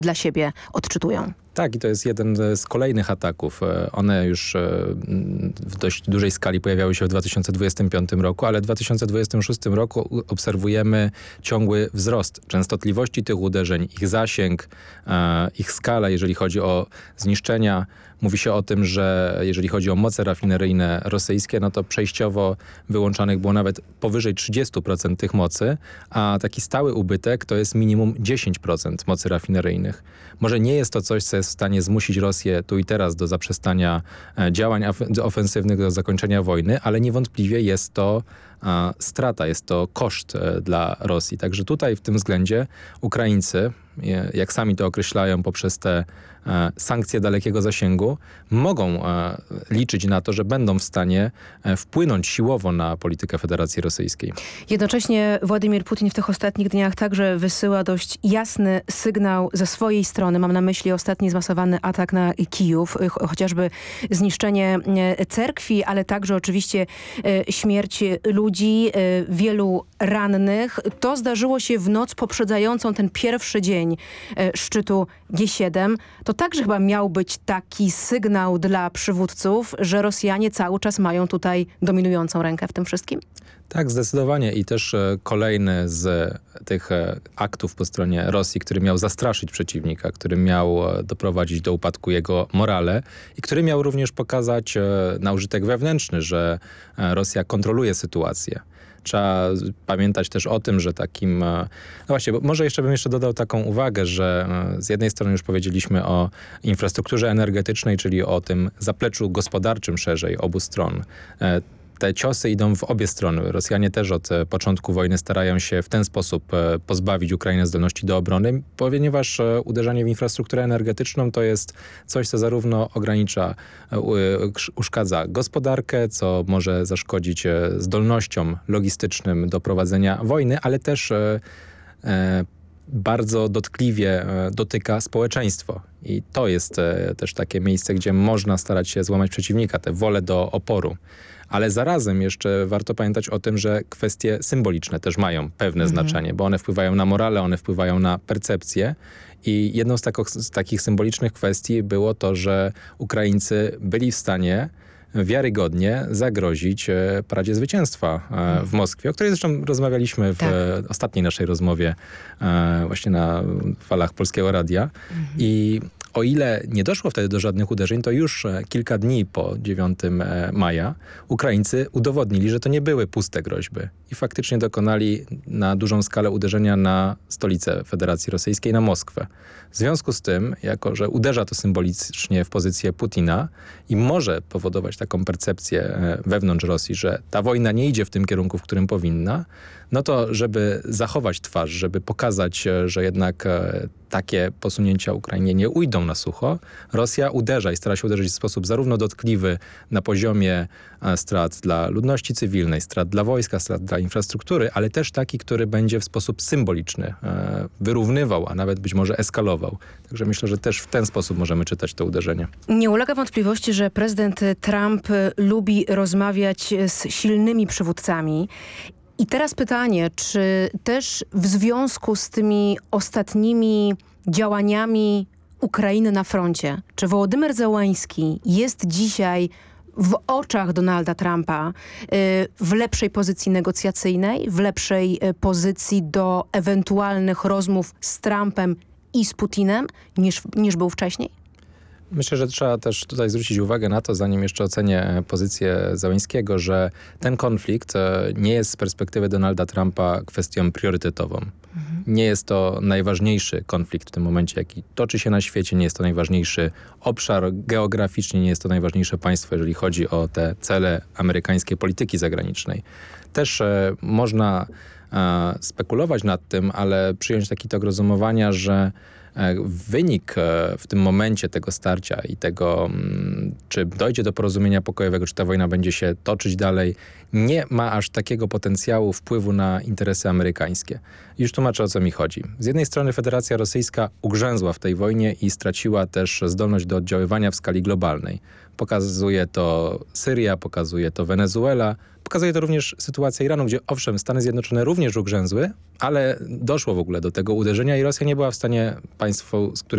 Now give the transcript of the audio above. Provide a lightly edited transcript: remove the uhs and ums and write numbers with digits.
dla siebie odczytują. Tak, i to jest jeden z kolejnych ataków. One już w dość dużej skali pojawiały się w 2025 roku, ale w 2026 roku obserwujemy ciągły wzrost częstotliwości tych uderzeń, ich zasięg, ich skala, jeżeli chodzi o zniszczenia. Mówi się o tym, że jeżeli chodzi o moce rafineryjne rosyjskie, no to przejściowo wyłączanych było nawet powyżej 30% tych mocy, a taki stały ubytek to jest minimum 10% mocy rafineryjnych. Może nie jest to coś, co jest w stanie zmusić Rosję tu i teraz do zaprzestania działań ofensywnych, do zakończenia wojny, ale niewątpliwie jest to strata, jest to koszt dla Rosji. Także tutaj w tym względzie Ukraińcy, jak sami to określają poprzez te sankcje dalekiego zasięgu, mogą liczyć na to, że będą w stanie wpłynąć siłowo na politykę Federacji Rosyjskiej. Jednocześnie Władimir Putin w tych ostatnich dniach także wysyła dość jasny sygnał ze swojej strony. Mam na myśli ostatni zmasowany atak na Kijów, chociażby zniszczenie cerkwi, ale także oczywiście śmierć ludzi, wielu rannych. To zdarzyło się w noc poprzedzającą ten pierwszy dzień szczytu G7. To także chyba miał być taki sygnał dla przywódców, że Rosjanie cały czas mają tutaj dominującą rękę w tym wszystkim? Tak, zdecydowanie. I też kolejny z tych aktów po stronie Rosji, który miał zastraszyć przeciwnika, który miał doprowadzić do upadku jego morale i który miał również pokazać na użytek wewnętrzny, że Rosja kontroluje sytuację. Trzeba pamiętać też o tym, że takim... No właśnie, bo może jeszcze bym dodał taką uwagę, że z jednej strony już powiedzieliśmy o infrastrukturze energetycznej, czyli o tym zapleczu gospodarczym szerzej obu stron. Te ciosy idą w obie strony. Rosjanie też od początku wojny starają się w ten sposób pozbawić Ukrainę zdolności do obrony, ponieważ uderzenie w infrastrukturę energetyczną to jest coś, co zarówno uszkadza gospodarkę, co może zaszkodzić zdolnościom logistycznym do prowadzenia wojny, ale też bardzo dotkliwie dotyka społeczeństwo. I to jest też takie miejsce, gdzie można starać się złamać przeciwnika, tę wolę do oporu. Ale zarazem jeszcze warto pamiętać o tym, że kwestie symboliczne też mają pewne znaczenie, bo one wpływają na morale, one wpływają na percepcję. I jedną z takich symbolicznych kwestii było to, że Ukraińcy byli w stanie wiarygodnie zagrozić Paradzie Zwycięstwa w Moskwie, o której zresztą rozmawialiśmy w ostatniej naszej rozmowie właśnie na falach Polskiego Radia. I o ile nie doszło wtedy do żadnych uderzeń, to już kilka dni po 9 maja Ukraińcy udowodnili, że to nie były puste groźby. I faktycznie dokonali na dużą skalę uderzenia na stolicę Federacji Rosyjskiej, na Moskwę. W związku z tym, jako że uderza to symbolicznie w pozycję Putina i może powodować taką percepcję wewnątrz Rosji, że ta wojna nie idzie w tym kierunku, w którym powinna, no to żeby zachować twarz, żeby pokazać, że jednak takie posunięcia Ukrainie nie ujdą na sucho, Rosja uderza i stara się uderzyć w sposób zarówno dotkliwy na poziomie strat dla ludności cywilnej, strat dla wojska, strat dla infrastruktury, ale też taki, który będzie w sposób symboliczny wyrównywał, a nawet być może eskalował. Także myślę, że też w ten sposób możemy czytać to uderzenie. Nie ulega wątpliwości, że prezydent Trump lubi rozmawiać z silnymi przywódcami. I teraz pytanie, czy też w związku z tymi ostatnimi działaniami Ukrainy na froncie, czy Wołodymyr Zełański jest dzisiaj w oczach Donalda Trumpa w lepszej pozycji negocjacyjnej, w lepszej pozycji do ewentualnych rozmów z Trumpem i z Putinem niż był wcześniej? Myślę, że trzeba też tutaj zwrócić uwagę na to, zanim jeszcze ocenię pozycję Zełańskiego, że ten konflikt nie jest z perspektywy Donalda Trumpa kwestią priorytetową. Nie jest to najważniejszy konflikt w tym momencie, jaki toczy się na świecie. Nie jest to najważniejszy obszar geograficznie, nie jest to najważniejsze państwo, jeżeli chodzi o te cele amerykańskiej polityki zagranicznej. Też można spekulować nad tym, ale przyjąć taki tok rozumowania, że wynik w tym momencie tego starcia i tego, czy dojdzie do porozumienia pokojowego, czy ta wojna będzie się toczyć dalej, nie ma aż takiego potencjału wpływu na interesy amerykańskie. Już tłumaczę, o co mi chodzi. Z jednej strony Federacja Rosyjska ugrzęzła w tej wojnie i straciła też zdolność do oddziaływania w skali globalnej. Pokazuje to Syria, pokazuje to Wenezuela, pokazuje to również sytuacja Iranu, gdzie owszem, Stany Zjednoczone również ugrzęzły, ale doszło w ogóle do tego uderzenia i Rosja nie była w stanie państwo, z którym